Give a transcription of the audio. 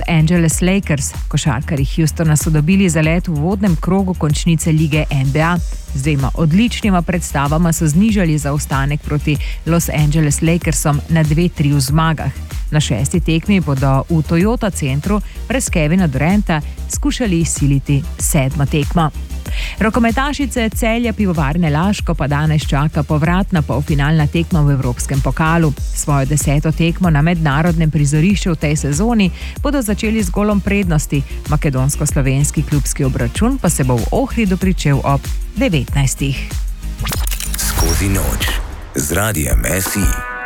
Angeles Lakers. Košarkarji Houstona so dobili zalet v uvodnem krogu končnice lige NBA. Z dvema odličnima predstavama so znižali zaostanek proti Los Angeles Lakersom na 2-3 v zmagah. Na 6. tekmi bodo v Toyota centru brez Kevina Duranta skušali izsiliti 7. tekmo. Rokometašice Celja Pivovarne Laško pa danes čaka povratna polfinalna tekma v Evropskem pokalu. Svojo 10. tekmo na mednarodnem prizorišču v tej sezoni bodo začeli z golom prednosti. Makedonsko-slovenski klubski obračun pa se bo v Ohridu pričel ob 19. Skozi noč z Radiem SI.